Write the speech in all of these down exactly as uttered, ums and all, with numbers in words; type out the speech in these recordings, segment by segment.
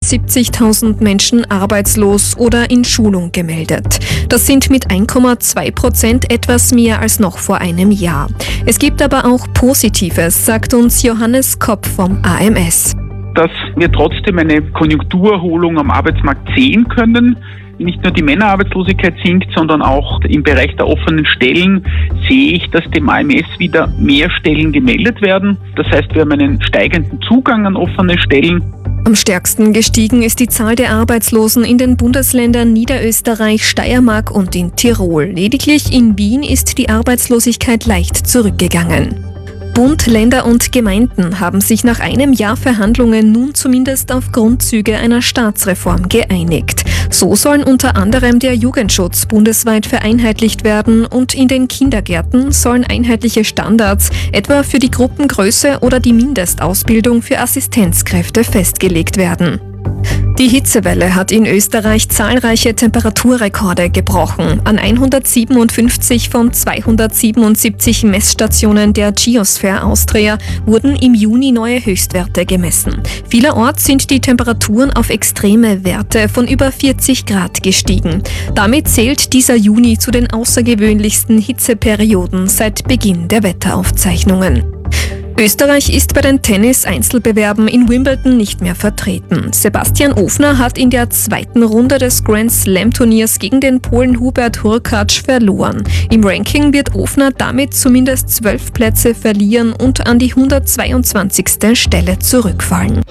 hundertsiebzigtausend Menschen arbeitslos oder in Schulung gemeldet. Das sind mit eins Komma zwei Prozent etwas mehr als noch vor einem Jahr. Es gibt aber auch Positives, sagt uns Johannes Kopp vom A M S. Dass wir trotzdem eine Konjunkturerholung am Arbeitsmarkt sehen können. Nicht nur die Männerarbeitslosigkeit sinkt, sondern auch im Bereich der offenen Stellen sehe ich, dass dem A M S wieder mehr Stellen gemeldet werden. Das heißt, wir haben einen steigenden Zugang an offene Stellen. Am stärksten gestiegen ist die Zahl der Arbeitslosen in den Bundesländern Niederösterreich, Steiermark und in Tirol. Lediglich in Wien ist die Arbeitslosigkeit leicht zurückgegangen. Bund, Länder und Gemeinden haben sich nach einem Jahr Verhandlungen nun zumindest auf Grundzüge einer Staatsreform geeinigt. So sollen unter anderem der Jugendschutz bundesweit vereinheitlicht werden und in den Kindergärten sollen einheitliche Standards, etwa für die Gruppengröße oder die Mindestausbildung für Assistenzkräfte, festgelegt werden. Die Hitzewelle hat in Österreich zahlreiche Temperaturrekorde gebrochen. An hundertsiebenundfünfzig von zweihundertsiebenundsiebzig Messstationen der Geosphere Austria wurden im Juni neue Höchstwerte gemessen. Vielerorts sind die Temperaturen auf extreme Werte von über vierzig Grad gestiegen. Damit zählt dieser Juni zu den außergewöhnlichsten Hitzeperioden seit Beginn der Wetteraufzeichnungen. Österreich ist bei den Tennis-Einzelbewerben in Wimbledon nicht mehr vertreten. Sebastian Ofner hat in der zweiten Runde des Grand Slam-Turniers gegen den Polen Hubert Hurkacz verloren. Im Ranking wird Ofner damit zumindest zwölf Plätze verlieren und an die hundertzweiundzwanzigste Stelle zurückfallen.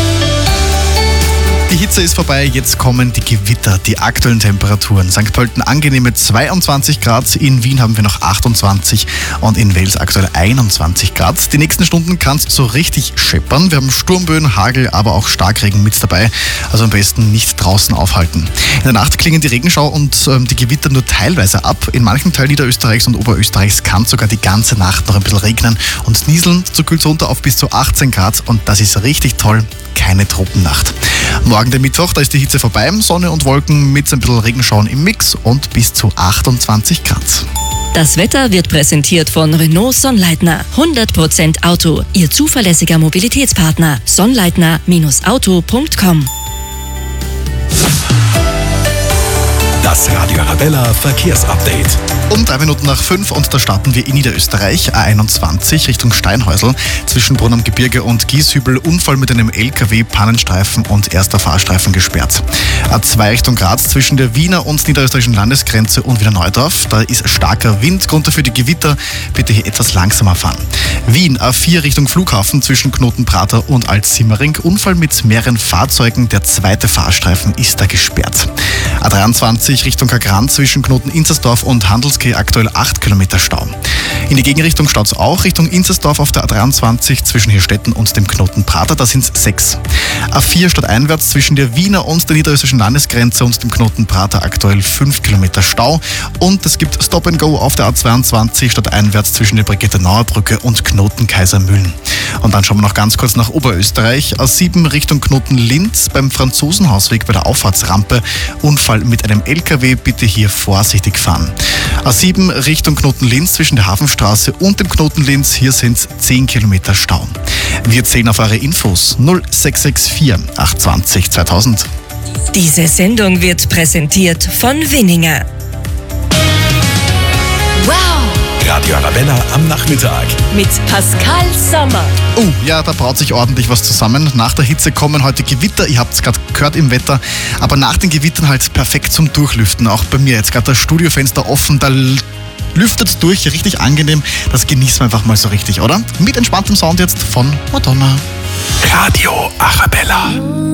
Die Hitze ist vorbei, jetzt kommen die Gewitter, die aktuellen Temperaturen. Sankt Pölten angenehme zweiundzwanzig Grad, in Wien haben wir noch achtundzwanzig und in Wels aktuell einundzwanzig Grad. Die nächsten Stunden kann es so richtig scheppern. Wir haben Sturmböen, Hagel, aber auch Starkregen mit dabei. Also am besten nicht draußen aufhalten. In der Nacht klingen die Regenschau und ähm, die Gewitter nur teilweise ab. In manchen Teilen Niederösterreichs und Oberösterreichs kann es sogar die ganze Nacht noch ein bisschen regnen und nieseln. So kühlt es runter auf bis zu achtzehn Grad und das ist richtig toll. Keine Tropennacht. Morgen der Mittwoch, da ist die Hitze vorbei, Sonne und Wolken mit ein bisschen Regenschauen im Mix und bis zu achtundzwanzig Grad. Das Wetter wird präsentiert von Renault Sonnleitner. hundert Prozent Auto, Ihr zuverlässiger Mobilitätspartner. Sonnleitner Auto punkt com. Das Radio Arabella Verkehrsupdate. Um drei Minuten nach fünf und da starten wir in Niederösterreich, A einundzwanzig Richtung Steinhäusl. Zwischen Brunn am Gebirge und Gieshübel Unfall mit einem L K W, Pannenstreifen und erster Fahrstreifen gesperrt. A zwei Richtung Graz zwischen der Wiener und niederösterreichischen Landesgrenze und Wiener Neudorf. Da ist starker Wind, Grund dafür die Gewitter. Bitte hier etwas langsamer fahren. Wien A vier Richtung Flughafen zwischen Knotenprater und Alt-Simmering. Unfall mit mehreren Fahrzeugen. Der zweite Fahrstreifen ist da gesperrt. A dreiundzwanzig Richtung Kagran zwischen Knoten Inzersdorf und Handelskeh aktuell acht Kilometer Stau. In die Gegenrichtung staut es auch Richtung Inzersdorf auf der A dreiundzwanzig zwischen Hirstetten und dem Knoten Prater, da sind es sechs. A vier stadteinwärts zwischen der Wiener und der niederösterreichischen Landesgrenze und dem Knoten Prater aktuell fünf Kilometer Stau. Und es gibt Stop and Go auf der A zweiundzwanzig stadteinwärts zwischen der Brigittenauer Brücke und Knoten Kaisermühlen. Und dann schauen wir noch ganz kurz nach Oberösterreich. A sieben Richtung Knoten Linz beim Franzosenhausweg bei der Auffahrtsrampe. Unfall mit einem L K W, bitte hier vorsichtig fahren. A sieben Richtung Knoten Linz zwischen der Hafenstraße und dem Knoten Linz. Hier sind es zehn Kilometer Stau. Wir zählen auf eure Infos null sechs sechs vier acht zwei null zweitausend. Diese Sendung wird präsentiert von Winninger. Wow! Radio Arabella am Nachmittag. Mit Pascal Sommer. Oh, ja, da braut sich ordentlich was zusammen. Nach der Hitze kommen heute Gewitter, ihr habt es gerade gehört im Wetter, aber nach den Gewittern halt perfekt zum Durchlüften. Auch bei mir jetzt gerade das Studiofenster offen, da lüftet es durch, richtig angenehm. Das genießen wir einfach mal so richtig, oder? Mit entspanntem Sound jetzt von Madonna. Radio Arabella.